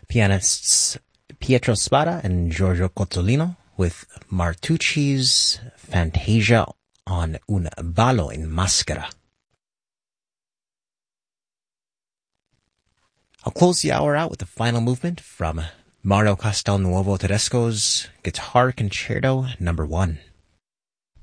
Pianists Pietro Spada and Giorgio Cozzolino with Martucci's Fantasia on Un ballo in maschera. I'll close the hour out with the final movement from Mario Castelnuovo Tedesco's Guitar Concerto No. 1.